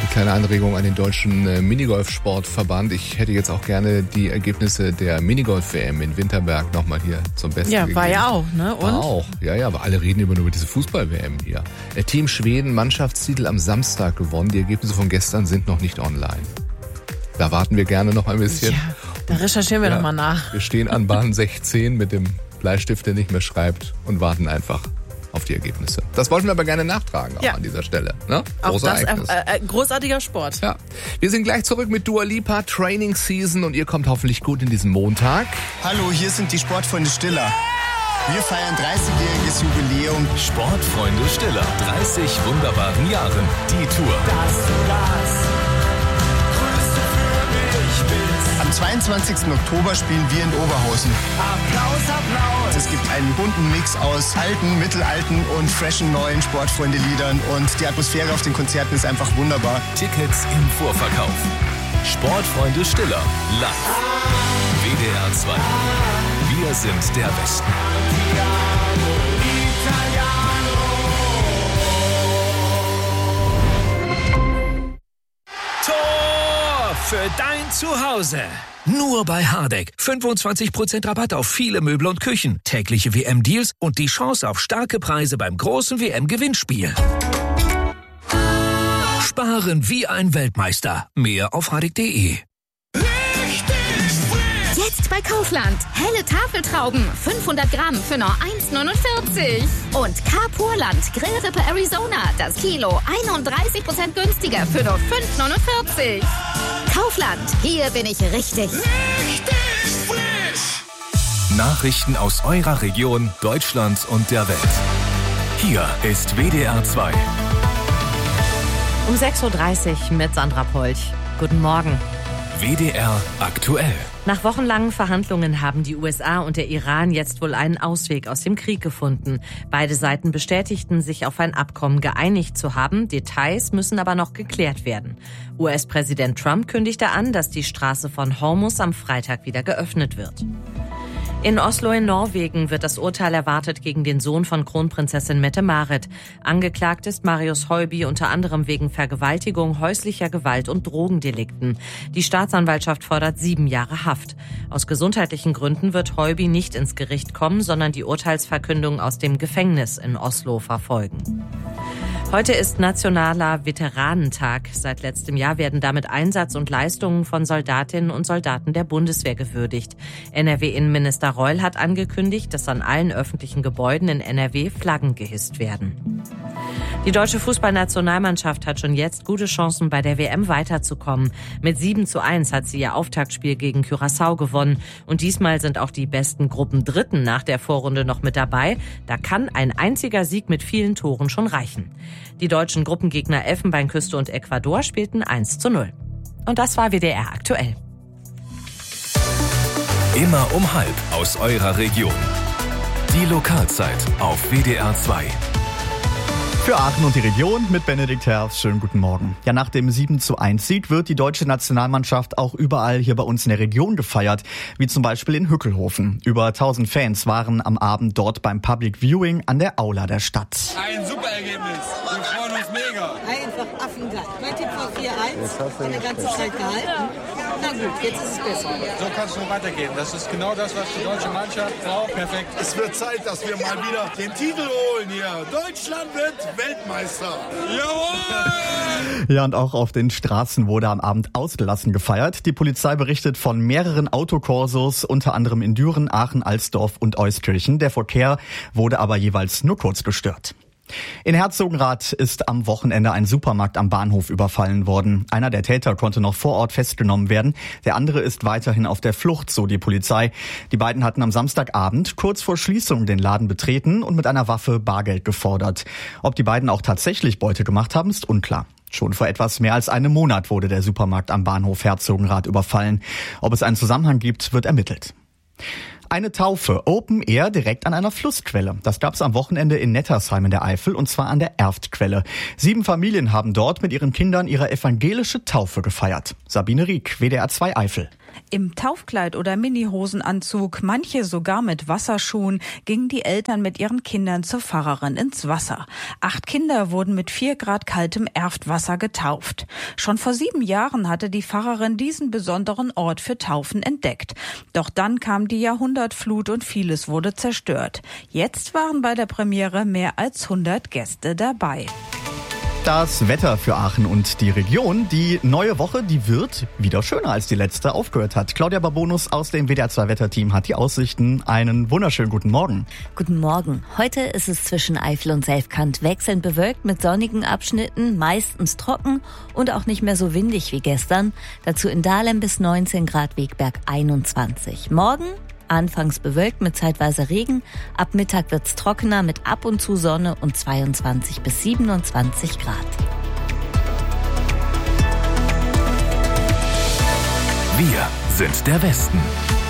kleine Anregung an den deutschen Minigolfsportverband. Ich hätte jetzt auch gerne die Ergebnisse der Minigolf-WM in Winterberg nochmal hier zum Besten gegeben. Ja, war ja auch, ne? Und? War auch, ja, aber alle reden nur über diese Fußball-WM hier. Team Schweden, Mannschaftstitel am Samstag gewonnen. Die Ergebnisse von gestern sind noch nicht online. Da warten wir gerne noch ein bisschen. Ja, da recherchieren wir nochmal nach. Wir stehen an Bahn 16 mit dem Bleistift, der nicht mehr schreibt, und warten einfach auf die Ergebnisse. Das wollten wir aber gerne nachtragen auch an dieser Stelle. Ne? Auch das großartiger Sport. Ja. Wir sind gleich zurück mit Dua Lipa, Training Season, und ihr kommt hoffentlich gut in diesen Montag. Hallo, hier sind die Sportfreunde Stiller. Wir feiern 30-jähriges Jubiläum. Sportfreunde Stiller, 30 wunderbaren Jahren. Die Tour. Dass du das Größte für mich bist. Am 22. Oktober spielen wir in Oberhausen. Applaus, Applaus. Es gibt einen bunten Mix aus alten, mittelalten und freshen neuen Sportfreunde-Liedern, und die Atmosphäre auf den Konzerten ist einfach wunderbar. Tickets im Vorverkauf. Sportfreunde Stiller, live. WDR 2. Wir sind der Westen. Tor für dein Zuhause. Nur bei Hardegg. 25% Rabatt auf viele Möbel und Küchen, tägliche WM-Deals und die Chance auf starke Preise beim großen WM-Gewinnspiel. Sparen wie ein Weltmeister. Mehr auf hardegg.de. Jetzt bei Kaufland. Helle Tafeltrauben. 500 Gramm für nur 1,49. Und Carpurland Grillrippe Arizona. Das Kilo 31% günstiger für nur 5,49. Kaufland. Hier bin ich richtig. Richtig frisch. Nachrichten aus eurer Region, Deutschland und der Welt. Hier ist WDR 2. Um 6.30 Uhr mit Sandra Polch. Guten Morgen. WDR aktuell. Nach wochenlangen Verhandlungen haben die USA und der Iran jetzt wohl einen Ausweg aus dem Krieg gefunden. Beide Seiten bestätigten, sich auf ein Abkommen geeinigt zu haben. Details müssen aber noch geklärt werden. US-Präsident Trump kündigte an, dass die Straße von Hormuz am Freitag wieder geöffnet wird. In Oslo in Norwegen wird das Urteil erwartet gegen den Sohn von Kronprinzessin Mette-Marit. Angeklagt ist Marius Heuby unter anderem wegen Vergewaltigung, häuslicher Gewalt und Drogendelikten. Die Staatsanwaltschaft fordert 7 Jahre Haft. Aus gesundheitlichen Gründen wird Heuby nicht ins Gericht kommen, sondern die Urteilsverkündung aus dem Gefängnis in Oslo verfolgen. Heute ist Nationaler Veteranentag. Seit letztem Jahr werden damit Einsatz und Leistungen von Soldatinnen und Soldaten der Bundeswehr gewürdigt. NRW-Innenminister Reul hat angekündigt, dass an allen öffentlichen Gebäuden in NRW Flaggen gehisst werden. Die deutsche Fußballnationalmannschaft hat schon jetzt gute Chancen, bei der WM weiterzukommen. Mit 7:1 hat sie ihr Auftaktspiel gegen Curaçao gewonnen. Und diesmal sind auch die besten Gruppendritten nach der Vorrunde noch mit dabei. Da kann ein einziger Sieg mit vielen Toren schon reichen. Die deutschen Gruppengegner Elfenbeinküste und Ecuador spielten 1:0. Und das war WDR aktuell. Immer um 12:30 aus eurer Region. Die Lokalzeit auf WDR 2. Für Aachen und die Region mit Benedikt Herfst. Schönen guten Morgen. Ja, nach dem 7:1 wird die deutsche Nationalmannschaft auch überall hier bei uns in der Region gefeiert, wie zum Beispiel in Hückelhofen. Über 1000 Fans waren am Abend dort beim Public Viewing an der Aula der Stadt. Ein super Ergebnis. Wir freuen uns mega. Einfach affengeil. Mein Tipp war 4:1. Hat eine ganze Zeit gehalten. Na gut, jetzt ist es besser. So kann es nur weitergehen. Das ist genau das, was die deutsche Mannschaft braucht. Perfekt. Es wird Zeit, dass wir mal wieder den Titel holen hier. Deutschland wird Weltmeister. Jawohl! Ja, und auch auf den Straßen wurde am Abend ausgelassen gefeiert. Die Polizei berichtet von mehreren Autokorsos, unter anderem in Düren, Aachen, Alsdorf und Euskirchen. Der Verkehr wurde aber jeweils nur kurz gestört. In Herzogenrath ist am Wochenende ein Supermarkt am Bahnhof überfallen worden. Einer der Täter konnte noch vor Ort festgenommen werden. Der andere ist weiterhin auf der Flucht, so die Polizei. Die beiden hatten am Samstagabend kurz vor Schließung den Laden betreten und mit einer Waffe Bargeld gefordert. Ob die beiden auch tatsächlich Beute gemacht haben, ist unklar. Schon vor etwas mehr als einem Monat wurde der Supermarkt am Bahnhof Herzogenrath überfallen. Ob es einen Zusammenhang gibt, wird ermittelt. Eine Taufe, Open Air, direkt an einer Flussquelle. Das gab's am Wochenende in Nettersheim in der Eifel, und zwar an der Erftquelle. 7 Familien haben dort mit ihren Kindern ihre evangelische Taufe gefeiert. Sabine Rieck, WDR 2 Eifel. Im Taufkleid oder Minihosenanzug, manche sogar mit Wasserschuhen, gingen die Eltern mit ihren Kindern zur Pfarrerin ins Wasser. 8 Kinder wurden mit 4 Grad kaltem Erftwasser getauft. Schon vor 7 Jahren hatte die Pfarrerin diesen besonderen Ort für Taufen entdeckt. Doch dann kam die Jahrhundertflut und vieles wurde zerstört. Jetzt waren bei der Premiere mehr als 100 Gäste dabei. Das Wetter für Aachen und die Region. Die neue Woche, die wird wieder schöner als die letzte aufgehört hat. Claudia Babonus aus dem WDR 2 Wetterteam hat die Aussichten. Einen wunderschönen guten Morgen. Guten Morgen. Heute ist es zwischen Eifel und Selfkant wechselnd bewölkt mit sonnigen Abschnitten, meistens trocken und auch nicht mehr so windig wie gestern. Dazu in Dahlem bis 19 Grad, Wegberg 21. Morgen anfangs bewölkt mit zeitweise Regen. Ab Mittag wird's trockener mit ab und zu Sonne und 22 bis 27 Grad. Wir sind der Westen.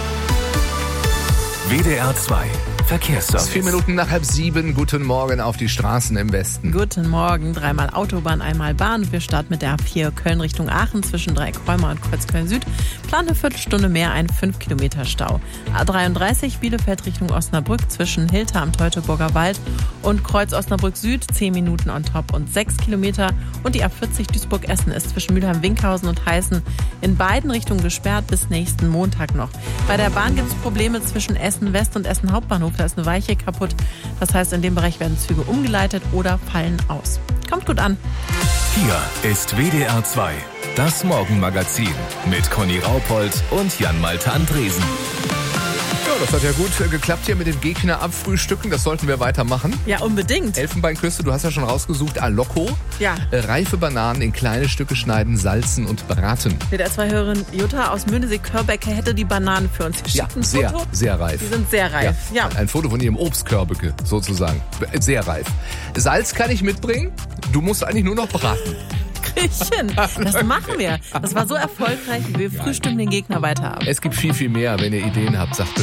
WDR 2 Verkehrsservice. 4 Minuten nach 6:30. Guten Morgen auf die Straßen im Westen. Guten Morgen. 3-mal Autobahn, 1-mal Bahn. Wir starten mit der A4 Köln Richtung Aachen zwischen Dreieck-Rheuma und Kreuzköln-Süd. Plan eine Viertelstunde mehr, ein 5 Kilometer Stau. A33 Bielefeld Richtung Osnabrück zwischen Hilter am Teutoburger Wald und Kreuz Osnabrück Süd. 10 Minuten on top und 6 Kilometer. Und die A40 Duisburg-Essen ist zwischen Mülheim-Winkhausen und Heißen in beiden Richtungen gesperrt bis nächsten Montag noch. Bei der Bahn gibt es Probleme zwischen Essen West und Essen Hauptbahnhof. Da ist eine Weiche kaputt. Das heißt, in dem Bereich werden Züge umgeleitet oder fallen aus. Kommt gut an. Hier ist WDR 2, das Morgenmagazin mit Conny Raupold und Jan-Malte Andresen. Ja, das hat ja gut geklappt hier mit dem Gegner abfrühstücken. Das sollten wir weitermachen. Ja, unbedingt. Elfenbeinküste, du hast ja schon rausgesucht, Alocco. Ja. Reife Bananen in kleine Stücke schneiden, salzen und braten. WDR-2-Hörerin Jutta aus Möhnesee-Körbecke hätte die Bananen für uns. Ja, sehr, sehr reif. Die sind sehr reif, ja. Ein Foto von ihrem Obstkörbecke, sozusagen. Sehr reif. Salz kann ich mitbringen. Du musst eigentlich nur noch braten. Griechen. Das machen wir. Das war so erfolgreich, wie wir frühstücken den Gegner weiterhaben. Es gibt viel, viel mehr. Wenn ihr Ideen habt, sagt